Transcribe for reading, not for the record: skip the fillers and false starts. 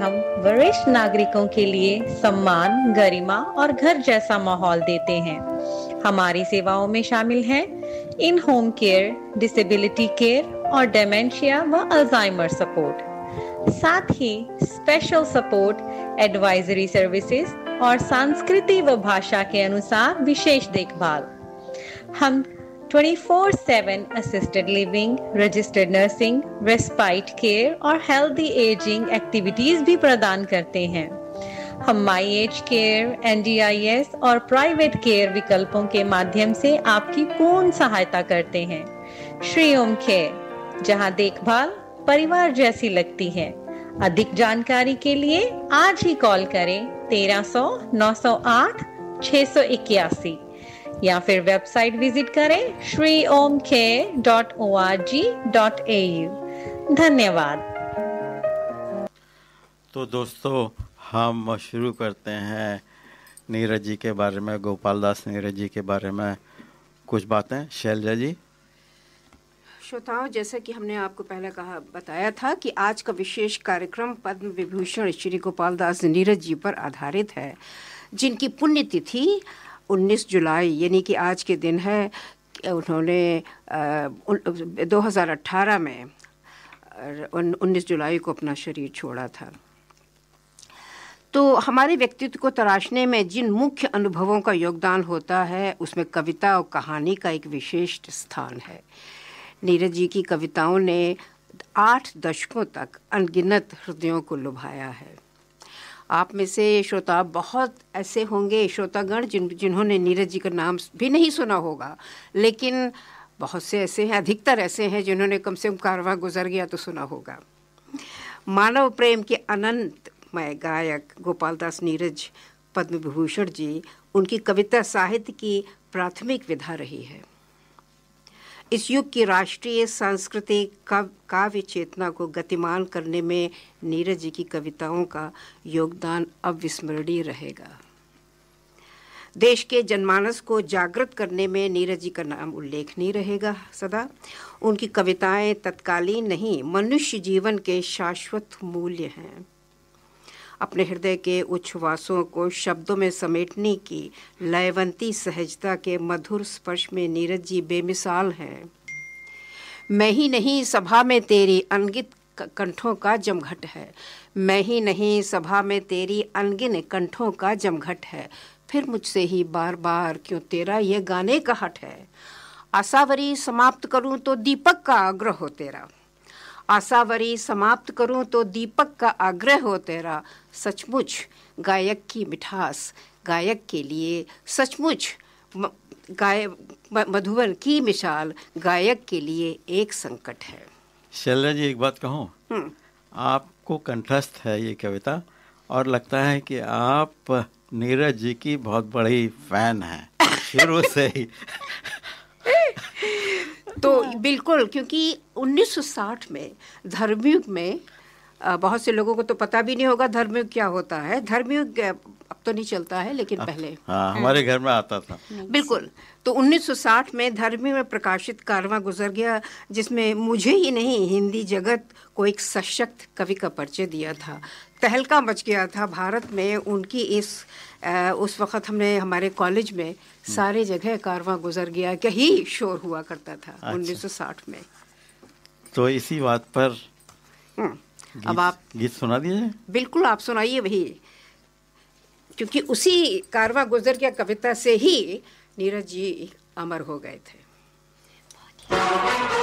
हम वरिष्ठ नागरिकों के लिए सम्मान, गरिमा और घर जैसा माहौल देते हैं। हमारी सेवाओं में शामिल हैं इन होम केयर, डिसेबिलिटी केयर और डेमेंशिया व अल्जाइमर सपोर्ट। साथ ही स्पेशल सपोर्ट, एडवाइजरी सर्विसेज और संस्कृति व भाषा के अनुसार विशेष देखभाल। हम 24/7 assisted living, registered nursing, respite care और हेल्दी एजिंग एक्टिविटीज भी प्रदान करते हैं। हम माई एज केयर, NDIS और प्राइवेट केयर विकल्पों के माध्यम से आपकी पूर्ण सहायता करते हैं। श्री ओम केयर, जहां देखभाल परिवार जैसी लगती है। अधिक जानकारी के लिए आज ही कॉल करें 1300 908 681 या फिर वेबसाइट विजिट करें shriomcare.org.au। धन्यवाद। तो दोस्तों, हम शुरू करते हैं नीरज जी के बारे में, गोपाल दास नीरज जी के बारे में कुछ बातें। शैलजा जी। श्रोताओं, जैसा कि हमने आपको पहले बताया था कि आज का विशेष कार्यक्रम पद्म विभूषण श्री गोपाल दास नीरज जी पर आधारित है, जिनकी पुण्यतिथि 19 जुलाई यानी कि आज के दिन है। उन्होंने 2018 में 19 जुलाई को अपना शरीर छोड़ा था। तो हमारे व्यक्तित्व को तराशने में जिन मुख्य अनुभवों का योगदान होता है, उसमें कविता और कहानी का एक विशेष स्थान है। नीरज जी की कविताओं ने 8 दशकों तक अनगिनत हृदयों को लुभाया है। आप में से श्रोता बहुत ऐसे होंगे, श्रोतागण, जिन्होंने नीरज जी का नाम भी नहीं सुना होगा, लेकिन बहुत से ऐसे हैं, अधिकतर ऐसे हैं जिन्होंने कम से कम कारवां गुजर गया तो सुना होगा। मानव प्रेम के अनंतमय गायक गोपाल दास नीरज पद्म विभूषण जी, उनकी कविता साहित्य की प्राथमिक विधा रही है। इस युग की राष्ट्रीय सांस्कृतिक काव्य चेतना को गतिमान करने में नीरज जी की कविताओं का योगदान अविस्मरणीय रहेगा। देश के जनमानस को जागृत करने में नीरज जी का नाम उल्लेखनीय रहेगा सदा। उनकी कविताएं तत्कालीन नहीं, मनुष्य जीवन के शाश्वत मूल्य हैं। अपने हृदय के उच्छ्वासों को शब्दों में समेटने की लयवंती सहजता के मधुर स्पर्श में नीरज जी बेमिसाल हैं। मैं ही नहीं सभा में तेरी अनगित कंठों का जमघट है, मैं ही नहीं सभा में तेरी अनगिन कंठों का जमघट है, फिर मुझसे ही बार बार क्यों तेरा ये गाने का हट है। आसावरी समाप्त करूं तो दीपक का आग्रह हो तेरा, आसावरी समाप्त करूं तो दीपक का आग्रह हो तेरा। सचमुच गायक की मिठास गायक के लिए, सचमुच मधुबन की मिसाल गायक के लिए एक संकट है। शैलजा जी, एक बात कहूँ, आपको कंठस्थ है ये कविता और लगता है कि आप नीरज जी की बहुत बड़ी फैन हैं शुरू से ही। तो बिल्कुल, क्योंकि 1960 में धर्मयुग में बहुत से लोगों को तो पता भी नहीं होगा धर्मयुग क्या होता है। धर्मयुग अब तो नहीं चलता है, लेकिन पहले हमारे घर में आता था। बिल्कुल। तो 1960 में धर्मयुग में प्रकाशित कारवां गुजर गया, जिसमें मुझे ही नहीं हिंदी जगत को एक सशक्त कवि का परिचय दिया था। तहलका मच गया था भारत में उनकी उस वक़्त हमने हमारे कॉलेज में सारे जगह कारवां गुजर गया क्या ही शोर हुआ करता था। अच्छा। 1960 में। तो इसी बात पर अब आप गीत सुना दीजिए। बिल्कुल, आप सुनाइए वही, क्योंकि उसी कारवां गुजर गया कविता से ही नीरज जी अमर हो गए थे।